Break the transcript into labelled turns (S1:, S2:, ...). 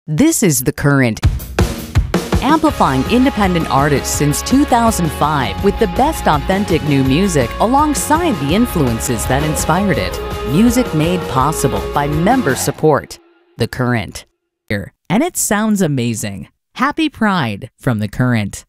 S1: This is The Current, amplifying independent artists since 2005 with the best authentic new music alongside the influences that inspired it. Music made possible by member support. The Current. And it sounds amazing. Happy Pride from The Current.